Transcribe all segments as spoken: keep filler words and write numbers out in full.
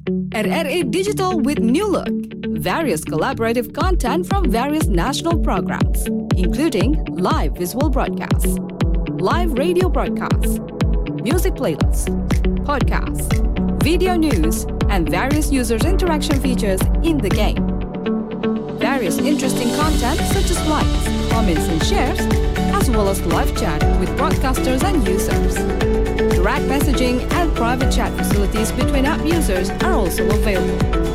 R R A Digital with new look. Various collaborative content from various national programs, including live visual broadcasts, live radio broadcasts, music playlists, podcasts, video news, and various users' interaction features in the game. Various interesting content such as likes, comments, and shares, as well as live chat with broadcasters and users. Direct messaging and private chat facilities between app users are also available.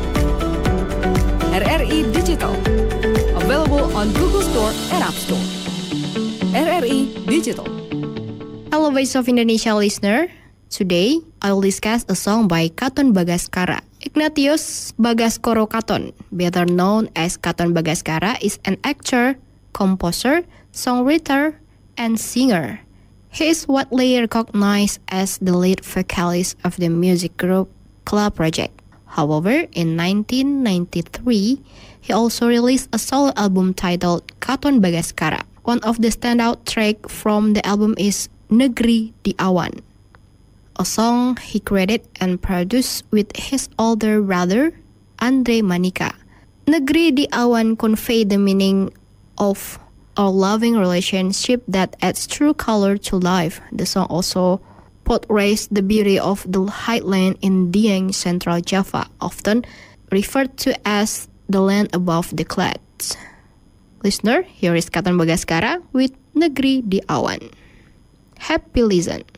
R R E Digital, available on Google Store and App Store. R R E Digital. Hello Voice of Indonesia listener. Today, I will discuss a song by Katon Bagaskara. Ignatius Bagaskoro Katon, better known as Katon Bagaskara, is an actor, composer, songwriter, and singer. He is widely recognized as the lead vocalist of the music group Club Project. However, in nineteen ninety-three, he also released a solo album titled Katon Bagaskara. One of the standout tracks from the album is Negeri di Awan, a song he created and produced with his older brother, Andre Manika. Negeri di Awan convey the meaning of a loving relationship that adds true color to life. The song also portrays the beauty of the highland in Dieng, Central Java, often referred to as the land above the clouds. Listener, here is Katon Bagaskara with Negeri di Awan. Happy listen.